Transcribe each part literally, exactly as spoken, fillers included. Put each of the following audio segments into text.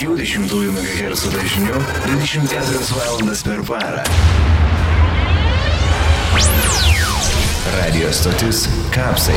penkių dešimtųjų megahercų dažniu dvidešimt keturias valandas per parą. Radio stotis Kapsai.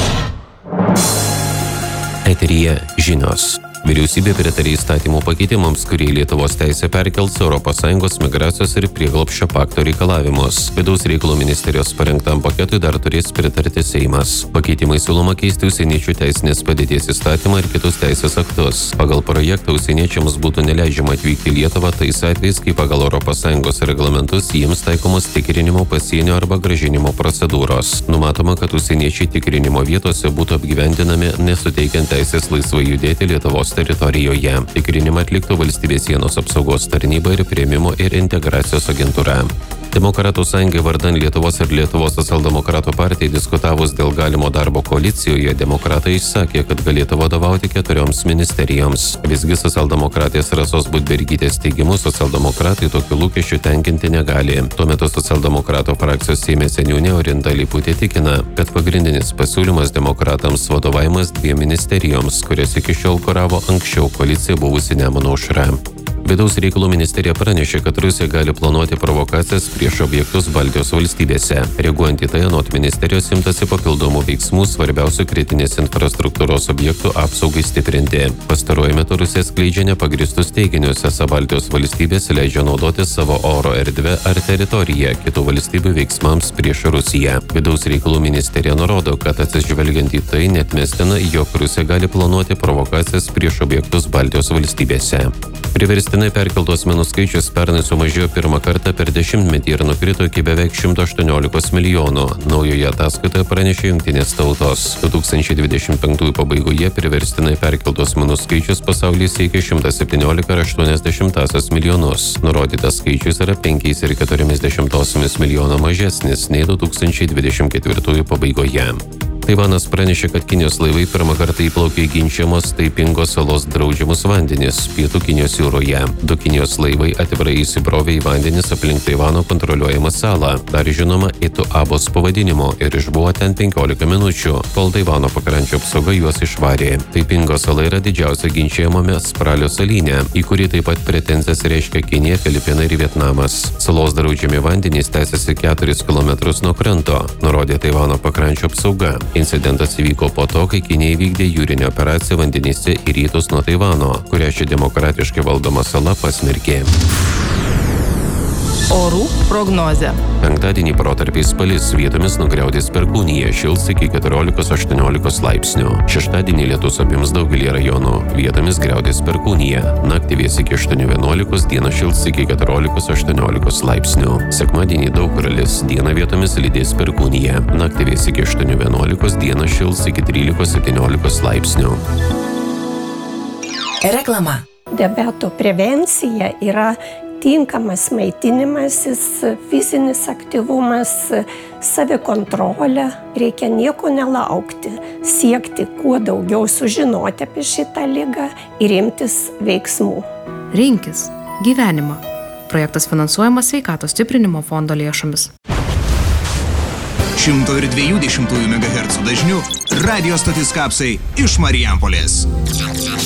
Eteryje žinios. Vyriausybė pritarė įstatymų pakeitimams, kurie Lietuvos teisę perkels Europos Sąjungos migracijos ir prieglobsčio pakto reikalavimus. Vidaus reikalų ministerijos parengtam paketui dar turės pritarti Seimas. Pakeitimai siūloma keisti užsieniečių teisinės padėties įstatymą ir kitus teisės aktus. Pagal projektą užsieniečiams būtų neleidžiama atvykti į Lietuvą tais atvejais, kai pagal Europos Sąjungos reglamentus jiems taikomos tikrinimo pasienio arba grąžinimo procedūros. Numatoma, kad užsieniečiai tikrinimo vietose būtų apgyvendinami nesuteikiant teisės laisvai judėti Lietuvos teritorijoje. Tikrinimą atliktų valstybės sienos apsaugos tarnyba ir priėmimo ir integracijos agentūra. Demokratų sąjungai vardan Lietuvos ir Lietuvos socialdemokratų partijai diskutavus dėl galimo darbo koalicijoje, demokratai išsakė, kad galėtų vadovauti keturioms ministerijoms. Visgi socialdemokratės Rasos Budbergytės teigimu socialdemokratai tokių lūkesčių tenkinti negali. Tuo metu socialdemokratų frakcijos Seime seniūnė Orinta Leiputė tikina, kad pagrindinis pasiūlymas demokratams vadovavimas dviem ministerijoms, kurias iki šiol kuravo anksčiau koalicija buvusi Nemuno aušra. Vidaus reikalų ministerija pranešė, kad Rusija gali planuoti provokacijas prieš objektus Baltijos valstybėse. Reaguojant į tai, anot ministerijos imtasi papildomų veiksmų svarbiausių kritinės infrastruktūros objektų apsaugai stiprinti. Pastaruoju metu Rusija skleidžia nepagristus teiginius, esą Baltijos valstybės leidžia naudoti savo oro erdvę ar teritoriją kitų valstybių veiksmams prieš Rusiją. Vidaus reikalų ministerija nurodo, kad atsižvelgiant į tai neatmestina, jog Rusija gali planuoti provokacijas prieš objektus Baltijos valstybėse. Priverstinai perkeltų asmenų skaičius pernai sumažėjo pirmą kartą per dešimtmetį ir nukrito iki beveik šimto aštuoniolikos milijonų. Naujoje ataskaitoje pranešė Jungtinės tautos. du tūkstančiai dvidešimt penktųjų pabaigoje priverstinai perkeltų asmenų skaičius pasaulyje siekė šimtą septyniolika ir aštuonias dešimtąsias milijonus. Nurodytas skaičius yra penkiais ir keturiomis dešimtosiomis milijono mažesnis nei du tūkstančiai dvidešimt ketvirtųjų pabaigoje. Taivanas pranešė, kad Kinijos laivai pirmą kartą įplaukė į ginčiamos Taipingo salos draudžiamus vandenis pietų Kinijos jūroje. Du Kinijos laivai atvirai įsibrovė į vandenis aplink Taivano kontroliuojamą salą, dar žinoma Itu Abos pavadinimo, ir išbuvo ten penkiolika minučių, kol Taivano pakrančio apsauga juos išvarė. Taipingo sala yra didžiausia ginčiamame Spralio salyne, į kurį taip pat pretenzijas reiškia Kinija, Filipinai ir Vietnamas. Salos draudžiami vandenys tęsiasi keturis kilometrus nuo kranto, nurodė Taivano pakrančio apsauga. Incidentas įvyko po to, kai Kinija įvykdė jūrinę operaciją vandenyse į rytus nuo Taivano, kurią ši demokratiškai valdoma sala pasmerkė. Orų prognozė. Penktadienį protarpiais palis, vietomis nugriaudės perkūnija, šils iki keturiolikos aštuoniolikos laipsnių. Šeštadienį lietus apims daugelį rajonų, vietomis griaudės perkūnija. Naktį vės iki aštuonių vienuolikos, dieną šils iki keturiolikos aštuoniolikos laipsnių. Sekmadienį daug kur lis, dieną vietomis lydės perkūnija. Naktį vės iki aštuonių vienuolikos, dieną šils iki trylikos septyniolikos laipsnių. Reklama. Diabeto prevencija yra tinkamas maitinimasis, fizinis aktyvumas, savikontrolė. Reikia nieko nelaukti, siekti kuo daugiau sužinoti apie šitą ligą ir imtis veiksmų. Rinkis gyvenimą. Projektas finansuojamas Sveikatos stiprinimo fondo lėšomis. šimto dviejų dešimtųjų megahercų dažniu radio stotis Kapsai iš Marijampolės.